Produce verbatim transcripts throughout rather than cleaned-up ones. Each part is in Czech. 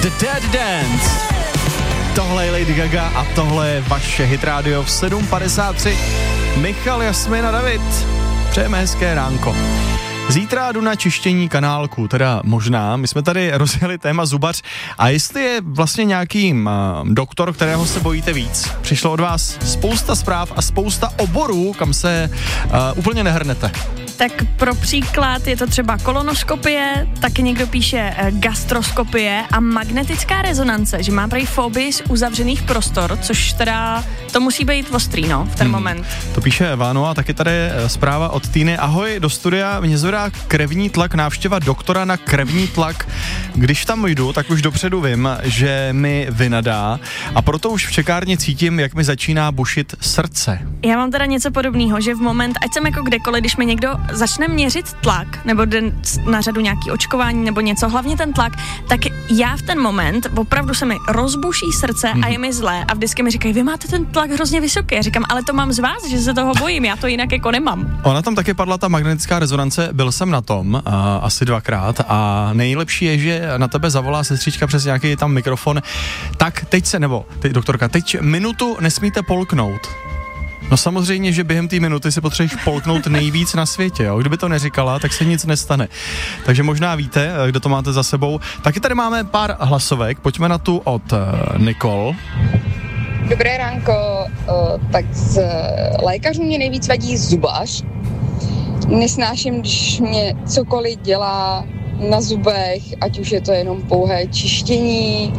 The Dead Dance. Tohle je Lady Gaga a tohle je vaše Hit Radio v sedm padesát tři. Michal, Jasmín a David. Přejeme hezké ránko. Zítra jdu na čištění kanálku, teda možná. My jsme tady rozjeli téma zubař a jestli je vlastně nějaký uh, doktor, kterého se bojíte víc. Přišlo od vás spousta zpráv a spousta oborů, kam se uh, úplně nehrnete. Tak pro příklad je to třeba kolonoskopie, taky někdo píše gastroskopie a magnetická rezonance, že má prý fobii z uzavřených prostor, což teda to musí být ostrý, no, v ten hmm. moment. To píše Evano a taky tady zpráva od Týny. Ahoj, do studia mě zvedá krevní tlak, návštěva doktora na krevní tlak. Když tam jdu, tak už dopředu vím, že mi vynadá a proto už v čekárně cítím, jak mi začíná bušit srdce. Já mám teda něco podobného, že v moment, ať jsem jako kdekoliv, když mi někdo začne měřit tlak, nebo jde na řadu nějaký očkování, nebo něco, hlavně ten tlak, tak já v ten moment opravdu se mi rozbuší srdce mm. a je mi zlé a vždycky mi říkají, vy máte ten tlak hrozně vysoký. Já říkám, ale to mám z vás, že se toho bojím, já to jinak jako nemám. Ona tam taky padla ta magnetická rezonance, byl jsem na tom uh, asi dvakrát a nejlepší je, že na tebe zavolá sestřička přes nějaký tam mikrofon, tak teď se, nebo teď doktorka, teď minutu nesmíte polknout. No samozřejmě, že během té minuty si potřebuješ polknout nejvíc na světě, jo? Kdyby to neříkala, tak se nic nestane. Takže možná víte, kdo to máte za sebou. Taky tady máme pár hlasovek, pojďme na tu od uh, Nicole. Dobré ránko, uh, tak z lékařů mě nejvíc vadí zubař. Nesnáším, když mě cokoliv dělá na zubech, ať už je to jenom pouhé čištění,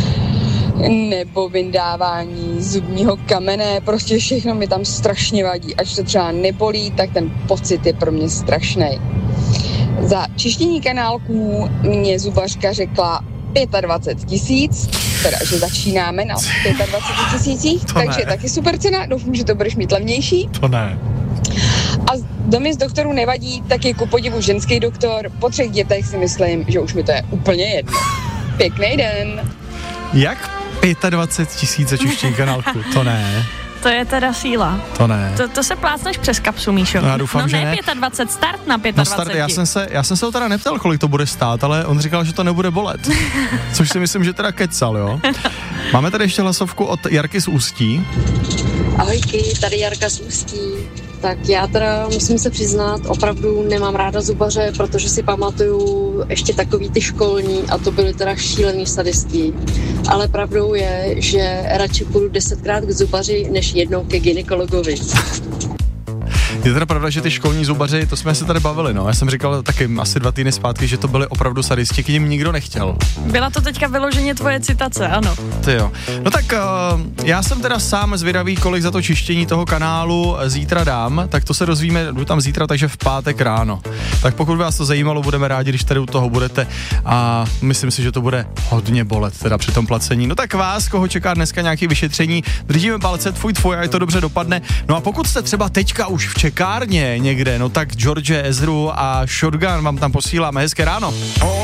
nebo vyndávání zubního kamene, prostě všechno mi tam strašně vadí. Až to třeba nebolí, tak ten pocit je pro mě strašný. Za čištění kanálků mě zubařka řekla dvacet pět tisíc, teda že začínáme na dvacet pět tisících, takže ne. Taky super cena, doufám, že to budeš mít levnější. To ne. A domy z doktorů nevadí, tak je ku podivu ženský doktor. Po třech dětech si myslím, že už mi to je úplně jedno. Pěkný den. Jak dvacet pět tisíc za čištění kanálku? To ne. To je teda síla. To ne. To, to se plácneš přes kapsu, Míšo. No já doufám, no že ne, ne. dvacet pět, start na dvacet pět. No start, já jsem se, já jsem se ho teda neptal, kolik to bude stát, ale on říkal, že to nebude bolet. Což si myslím, že teda kecal, jo. Máme tady ještě hlasovku od Jarky z Ústí. Ahojky, tady Jarka z Ústí. Tak já teda musím se přiznat, opravdu nemám ráda zubaře, protože si pamatuju ještě takový ty školní a to byly teda šílený sadisti. Ale pravdou je, že radši půjdu desetkrát k zubaři, než jednou ke gynekologovi. Je teda pravda, že ty školní zubaři, to jsme se tady bavili, no. Já jsem říkal taky asi dva týdny zpátky, že to byly opravdu sadisti, k nim nikdo nechtěl. Byla to teďka vyloženě tvoje citace, ano. Ty jo. No tak uh, já jsem teda sám zvědavý, kolik za to čištění toho kanálu zítra dám, tak to se dozvíme, jdu tam zítra, takže v pátek ráno. Tak pokud vás to zajímalo, budeme rádi, když tady u toho budete a myslím si, že to bude hodně bolet teda při tom placení. No tak vás, koho čeká dneska nějaké vyšetření, držíme palce, tvůj, tvůj, ať to dobře dopadne. No a pokud jste třeba teďka už v čekárně někde, no tak George Ezru a Shotgun vám tam posíláme. Hezké ráno.